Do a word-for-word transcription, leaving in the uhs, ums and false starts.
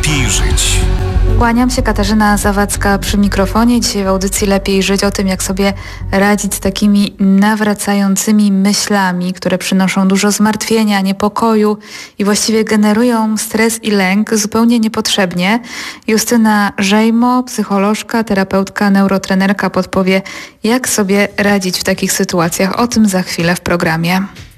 Lepiej żyć. Kłaniam się, Katarzyna Zawadzka przy mikrofonie. Dzisiaj w audycji Lepiej żyć o tym, jak sobie radzić z takimi nawracającymi myślami, które przynoszą dużo zmartwienia, niepokoju i właściwie generują stres i lęk zupełnie niepotrzebnie. Justyna Żejmo, psycholożka, terapeutka, neurotrenerka podpowie, jak sobie radzić w takich sytuacjach. O tym za chwilę w programie.